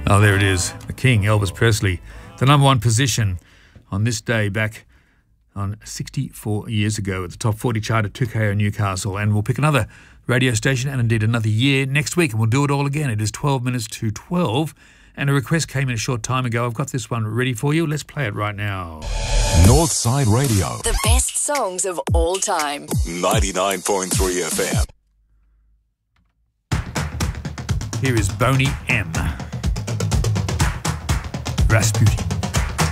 Oh, there it is. The King, Elvis Presley. The number one position on this day back on 64 years ago at the top 40 chart at 2KO Newcastle. And we'll pick another radio station and indeed another year next week, and we'll do it all again. It is 12 minutes to 12. And a request came in a short time ago. I've got this one ready for you. Let's play it right now. Northside Radio. The best songs of all time. 99.3 FM. Here is Boney M. Rasputin.